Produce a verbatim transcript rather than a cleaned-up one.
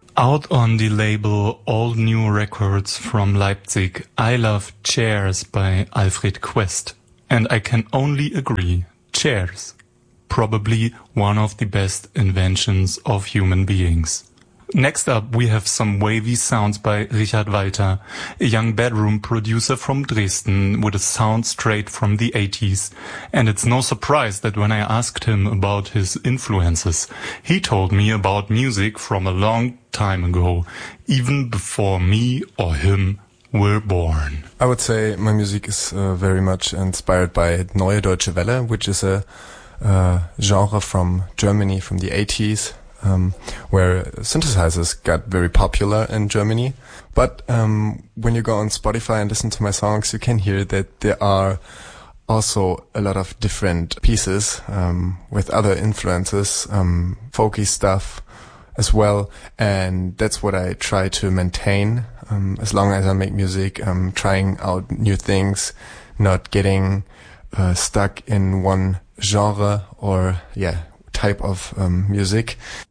Out on the label All New Records from Leipzig, I Love Chairs by Alfred Quest. And I can only agree, chairs. Probably one of the best inventions of human beings. Next up, we have some wavy sounds by Richard Walter, a young bedroom producer from Dresden with a sound straight from the eighties. And it's no surprise that when I asked him about his influences, he told me about music from a long time ago, even before me or him were born. I would say my music is uh, very much inspired by Neue Deutsche Welle, which is a uh, genre from Germany from the eighties. Um, where synthesizers got very popular in Germany. But um, when you go on Spotify and listen to my songs, you can hear that there are also a lot of different pieces um, with other influences, um, folky stuff as well. And that's what I try to maintain um, as long as I make music, um, trying out new things, not getting uh, stuck in one genre or, yeah, type of um, music.